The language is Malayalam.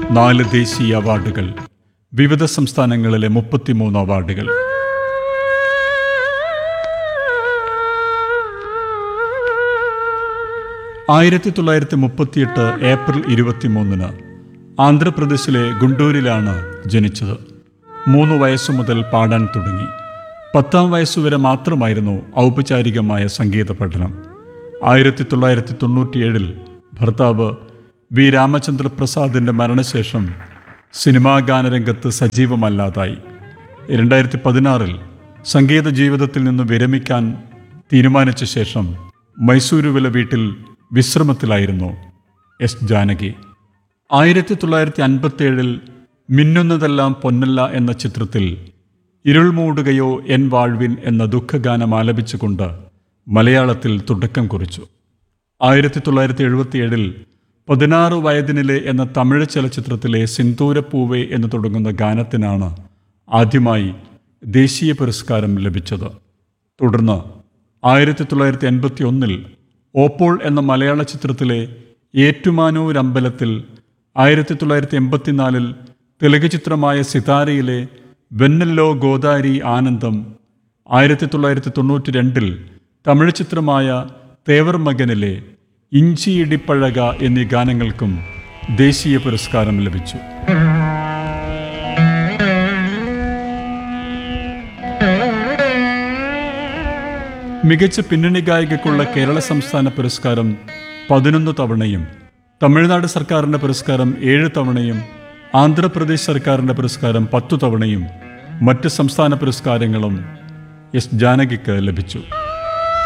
4 ദേശീയ അവാർഡുകൾ, വിവിധ സംസ്ഥാനങ്ങളിലെ 33 അവാർഡുകൾ. ഏപ്രിൽ 23 ആന്ധ്രാപ്രദേശിലെ ഗുണ്ടൂരിലാണ് ജനിച്ചത്. 3 വയസ്സു മുതൽ പാടാൻ തുടങ്ങി. 10ാം വയസ്സുവരെ മാത്രമായിരുന്നു ഔപചാരികമായ സംഗീത പഠനം. 1997 ഭർത്താവ് വി രാമചന്ദ്ര പ്രസാദിൻ്റെ മരണശേഷം സിനിമാ ഗാനരംഗത്ത് സജീവമല്ലാതായി. 2016 സംഗീത ജീവിതത്തിൽ നിന്ന് വിരമിക്കാൻ തീരുമാനിച്ച ശേഷം മൈസൂരുവിലെ വീട്ടിൽ വിശ്രമത്തിലായിരുന്നു എസ് ജാനകി. 1957 മിന്നുന്നതെല്ലാം പൊന്നല്ല എന്ന ചിത്രത്തിൽ ഇരുൾ മൂടുകയോ എൻ വാഴ്വിൻ എന്ന ദുഃഖഗാനം ആലപിച്ചുകൊണ്ട് മലയാളത്തിൽ തുടക്കം കുറിച്ചു. 1977 16 വയതിനിലെ എന്ന തമിഴ് ചലച്ചിത്രത്തിലെ സിന്ദൂരപ്പൂവേ എന്ന് തുടങ്ങുന്ന ഗാനത്തിനാണ് ആദ്യമായി ദേശീയ പുരസ്കാരം ലഭിച്ചത്. തുടർന്ന് 1981 ഓപ്പോൾ എന്ന മലയാള ചിത്രത്തിലെ ഏറ്റുമാനൂരമ്പലത്തിൽ, 1984 തെലുങ്ക് ചിത്രമായ സിതാരയിലെ വെന്നല്ലോ ഗോദാരി ആനന്ദം, 1992 തമിഴ് ചിത്രമായ തേവർ മകനിലെ ഇഞ്ചിയിടിപ്പഴക എന്നീ ഗാനങ്ങൾക്കും ദേശീയ പുരസ്കാരം ലഭിച്ചു. മികച്ച പിന്നണി ഗായികയ്ക്കുള്ള കേരള സംസ്ഥാന പുരസ്കാരം 11 തവണയും, തമിഴ്നാട് സർക്കാരിൻ്റെ പുരസ്കാരം 7 തവണയും, ആന്ധ്രാപ്രദേശ് സർക്കാരിൻ്റെ പുരസ്കാരം 10 തവണയും മറ്റ് സംസ്ഥാന പുരസ്കാരങ്ങളും എസ് ജാനകിക്ക് ലഭിച്ചു.